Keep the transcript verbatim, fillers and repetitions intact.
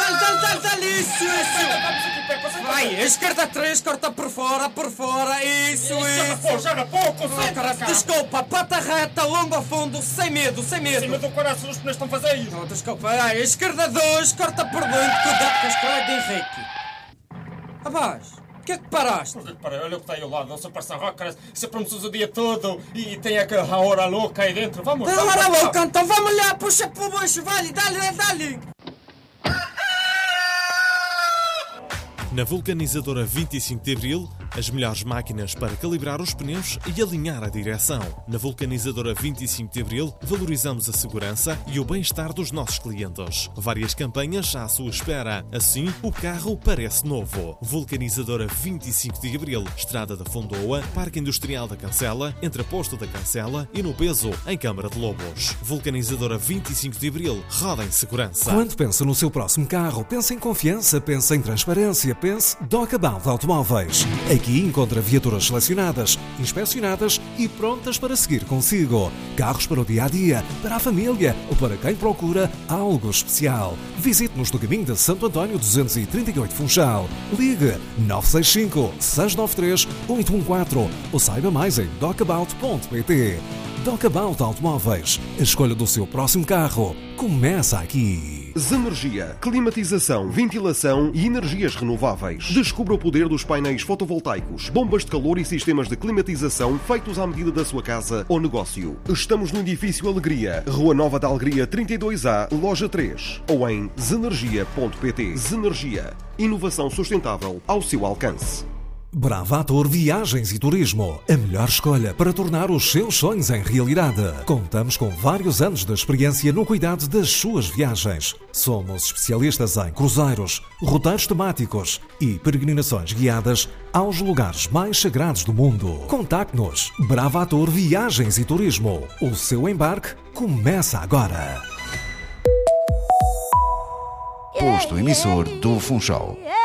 dá-lhe, dá-lhe, dá-lhe, dá-lhe, isso, isso! Vai, a esquerda três, corta por fora, por fora, isso, isso! Já na pouco, concentra-se! Desculpa, pata reta, longo a fundo, sem medo, sem medo! Sem medo do coração, os pneus estão vazios! Não, desculpa, ai, a esquerda dois, corta por dentro, cuidado com a escola de Henrique! Rapaz! O que é que paraste? Olha o que está aí ao lado, não se passa rockers, se promoções o dia todo e tem aquela hora louca aí dentro. Vamos, tem vamos. Tem hora louca, então vamos lá, puxa para o baixo, vale, dá-lhe, dá-lhe. Na vulcanizadora vinte e cinco de Abril, as melhores máquinas para calibrar os pneus e alinhar a direção. Na vulcanizadora vinte e cinco de Abril, valorizamos a segurança e o bem-estar dos nossos clientes. Várias campanhas à sua espera. Assim, o carro parece novo. Vulcanizadora vinte e cinco de Abril, Estrada da Fondoa, Parque Industrial da Cancela, entre a Posto da Cancela e no Peso, em Câmara de Lobos. Vulcanizadora vinte e cinco de Abril, roda em segurança. Quando pensa no seu próximo carro, pensa em confiança, pensa em transparência, pense Docabal Automóveis. Aqui encontra viaturas selecionadas, inspecionadas e prontas para seguir consigo. Carros para o dia-a-dia, para a família ou para quem procura algo especial. Visite-nos no caminho de Santo António duzentos e trinta e oito Funchal. Ligue nove seis cinco, seis nove três, oito um quatro ou saiba mais em docabout ponto pt. Docabout Automóveis. A escolha do seu próximo carro começa aqui. Zenergia, climatização, ventilação e energias renováveis. Descubra o poder dos painéis fotovoltaicos, bombas de calor e sistemas de climatização feitos à medida da sua casa ou negócio. Estamos no Edifício Alegria, Rua Nova da Alegria trinta e dois A, Loja três, ou em zenergia ponto pt. Zenergia, inovação sustentável ao seu alcance. Bravator Viagens e Turismo, a melhor escolha para tornar os seus sonhos em realidade. Contamos com vários anos de experiência no cuidado das suas viagens. Somos especialistas em cruzeiros, roteiros temáticos e peregrinações guiadas aos lugares mais sagrados do mundo. Contacte-nos. Bravator Viagens e Turismo. O seu embarque começa agora. Posto emissor do Funchal.